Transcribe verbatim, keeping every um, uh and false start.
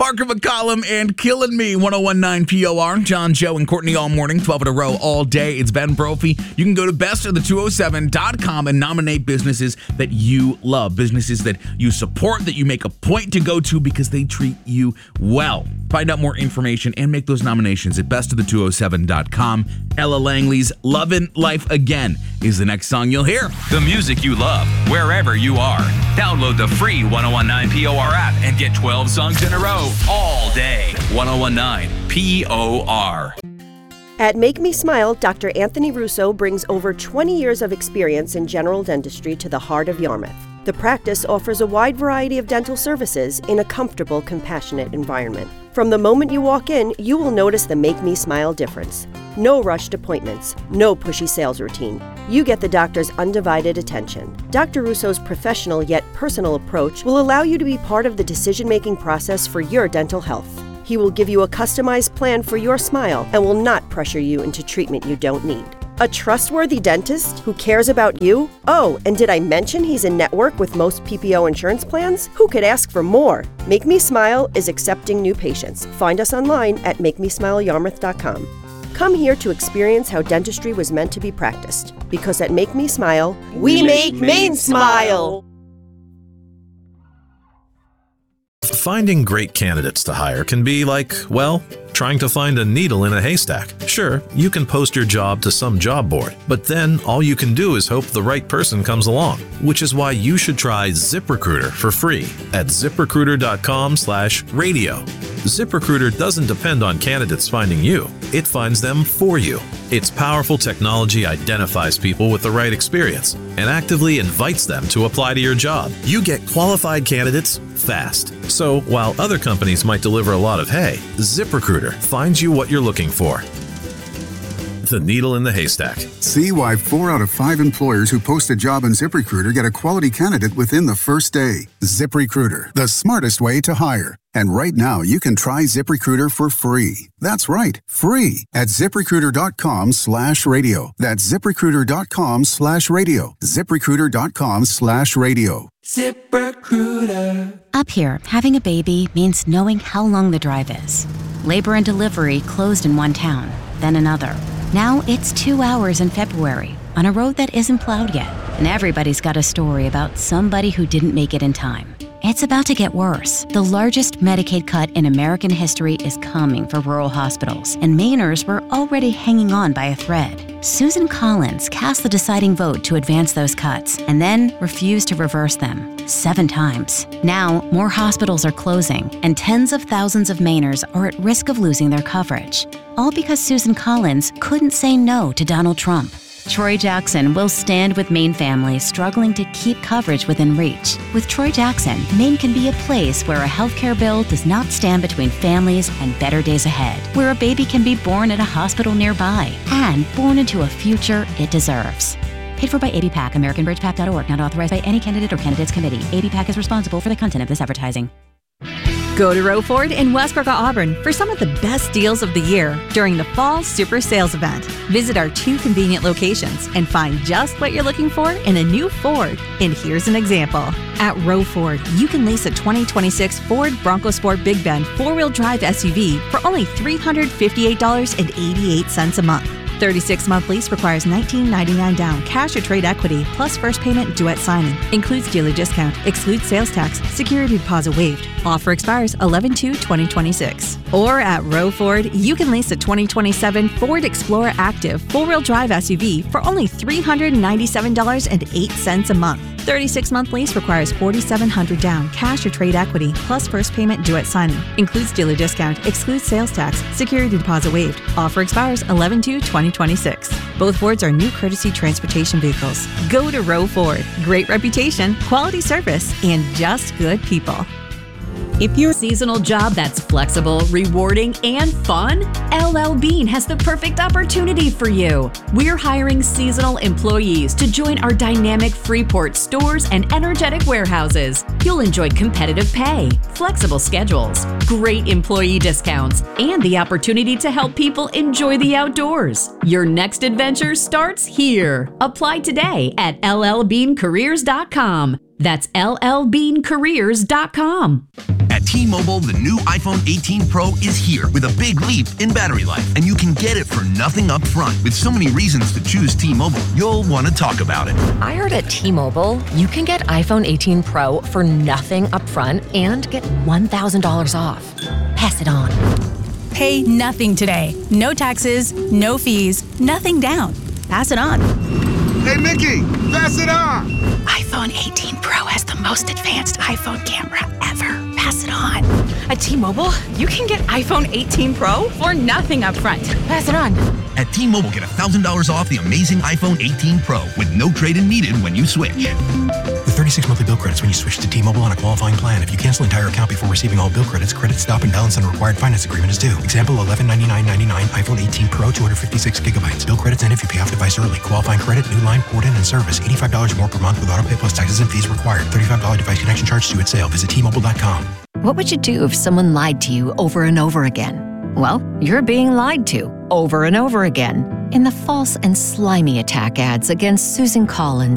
Parker McCollum and Killing Me, ten nineteen P O R. John, Joe, and Courtney all morning, twelve in a row all day. It's Ben Brophy. You can go to best of the two oh seven dot com and nominate businesses that you love, businesses that you support, that you make a point to go to because they treat you well. Find out more information and make those nominations at best of the two oh seven dot com. Ella Langley's Lovin' Life Again is the next song you'll hear. The music you love, wherever you are. Download the free ten nineteen P O R app and get twelve songs in a row all day. ten nineteen P O R. At Make Me Smile, Doctor Anthony Russo brings over twenty years of experience in general dentistry to the heart of Yarmouth. The practice offers a wide variety of dental services in a comfortable, compassionate environment. From the moment you walk in, you will notice the Make Me Smile difference. No rushed appointments, no pushy sales routine. You get the doctor's undivided attention. Doctor Russo's professional yet personal approach will allow you to be part of the decision-making process for your dental health. He will give you a customized plan for your smile and will not pressure you into treatment you don't need. A trustworthy dentist who cares about you? Oh, and did I mention he's in network with most P P O insurance plans? Who could ask for more? Make Me Smile is accepting new patients. Find us online at make me smile yarmouth dot com. Come here to experience how dentistry was meant to be practiced. Because at Make Me Smile, we, we make Maine smile! Finding great candidates to hire can be like, well, trying to find a needle in a haystack. Sure, you can post your job to some job board, but then all you can do is hope the right person comes along, which is why you should try ZipRecruiter for free at zip recruiter dot com slash radio. ZipRecruiter doesn't depend on candidates finding you. It finds them for you. Its powerful technology identifies people with the right experience and actively invites them to apply to your job. You get qualified candidates fast. So while other companies might deliver a lot of hay, ZipRecruiter finds you what you're looking for. The needle in the haystack. See why four out of five employers who post a job on ZipRecruiter get a quality candidate within the first day. ZipRecruiter, the smartest way to hire. And right now, you can try ZipRecruiter for free. That's right, free at zip recruiter dot com slash radio. That's zip recruiter dot com slash radio. zip recruiter dot com slash radio. ZipRecruiter. Up here, having a baby means knowing how long the drive is. Labor and delivery closed in one town, then another. Now it's two hours in February on a road that isn't plowed yet. And everybody's got a story about somebody who didn't make it in time. It's about to get worse. The largest Medicaid cut in American history is coming for rural hospitals, and Mainers were already hanging on by a thread. Susan Collins cast the deciding vote to advance those cuts, and then refused to reverse them, seven times. Now, more hospitals are closing, and tens of thousands of Mainers are at risk of losing their coverage. All because Susan Collins couldn't say no to Donald Trump. Troy Jackson will stand with Maine families struggling to keep coverage within reach. With Troy Jackson, Maine can be a place where a healthcare bill does not stand between families and better days ahead, where a baby can be born at a hospital nearby and born into a future it deserves. Paid for by A B PAC, American Bridge Pac dot org, not authorized by any candidate or candidates committee. A B PAC is responsible for the content of this advertising. Go to Row Ford in Westbrook, Auburn for some of the best deals of the year during the Fall Super Sales Event. Visit our two convenient locations and find just what you're looking for in a new Ford. And here's an example. At Row Ford, you can lease a twenty twenty-six Ford Bronco Sport Big Bend four-wheel drive S U V for only three hundred fifty-eight dollars and eighty-eight cents a month. thirty-six month lease requires nineteen ninety-nine down, cash or trade equity, plus first payment due at signing. Includes dealer discount, excludes sales tax, security deposit waived. Offer expires eleven two twenty twenty-six. Or at Row Ford, you can lease a twenty twenty-seven Ford Explorer Active four-wheel drive S U V for only three hundred ninety-seven dollars and eight cents a month. thirty-six month lease requires forty-seven hundred down, cash or trade equity, plus first payment due at signing. Includes dealer discount, excludes sales tax, security deposit waived. Offer expires eleven two twenty twenty-six. Both Fords are new courtesy transportation vehicles. Go to Row Ford. Great reputation, quality service, and just good people. If you're a seasonal job that's flexible, rewarding, and fun, L L Bean has the perfect opportunity for you. We're hiring seasonal employees to join our dynamic Freeport stores and energetic warehouses. You'll enjoy competitive pay, flexible schedules, great employee discounts, and the opportunity to help people enjoy the outdoors. Your next adventure starts here. Apply today at L L bean careers dot com. That's L L bean careers dot com. At T-Mobile, the new iPhone eighteen Pro is here with a big leap in battery life, and you can get it for nothing up front. With so many reasons to choose T-Mobile, you'll want to talk about it. I heard at T-Mobile, you can get iPhone eighteen Pro for nothing up front and get one thousand dollars off. Pass it on. Pay nothing today. No taxes, no fees, nothing down. Pass it on. Hey, Mickey, pass it on. iPhone eighteen Pro has the most advanced iPhone camera ever. Pass it on. At T-Mobile, you can get iPhone eighteen Pro for nothing up front. Pass it on. At T-Mobile, get one thousand dollars off the amazing iPhone eighteen Pro with no trade-in needed when you switch. With thirty-six monthly bill credits when you switch to T-Mobile on a qualifying plan. If you cancel entire account before receiving all bill credits, credit stop and balance on a required finance agreement is due. Example, eleven ninety-nine ninety-nine, iPhone eighteen Pro, two hundred fifty-six gigabytes. Bill credits end if you pay off device early. Qualifying credit, new line, port in, and service. eighty-five dollars more per month with auto pay plus taxes and fees required. thirty-five dollars device connection charge due at sale. Visit T Mobile dot com. What would you do if someone lied to you over and over again? Well, you're being lied to over and over again in the false and slimy attack ads against Susan Collins